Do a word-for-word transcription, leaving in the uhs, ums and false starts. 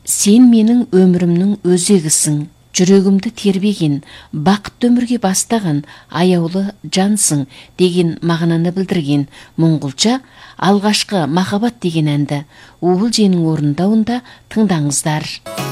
Сен менің өмірімнің өзегісің, жүрегімді тербеген, бақытты өмірге бастаған аяулы жансың деген мағынаны білдірген мұңғылша алғашқы махаббат деген әнді Уылженің орындауында тыңдаңыздар.